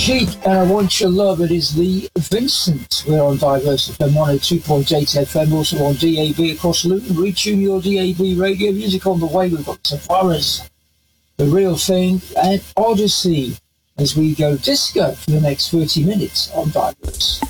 Chic, and I Want Your Love. It is the Vincent. We're on Diverse FM 102.8 FM, also on DAB across Luton. Retune your DAB radio. Music on the way. We've got Safaras, The Real Thing, and Odyssey as we go disco for the next 30 minutes on Diverse.